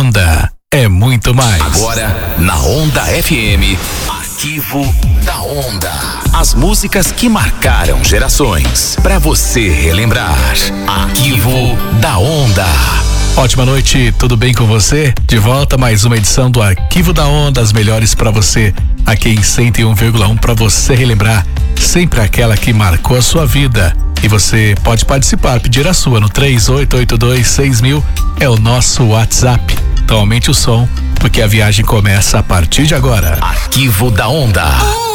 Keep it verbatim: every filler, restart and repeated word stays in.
Onda é muito mais. Agora, na Onda F M, Arquivo da Onda. As músicas que marcaram gerações, pra você relembrar. Arquivo da Onda. Ótima noite, tudo bem com você? De volta mais uma edição do Arquivo da Onda, as melhores pra você, aqui em cento e um vírgula um, pra você relembrar sempre aquela que marcou a sua vida. E você pode participar, pedir a sua no três oito oito dois seis mil, é o nosso WhatsApp. Então aumente o som, porque a viagem começa a partir de agora. Arquivo da Onda.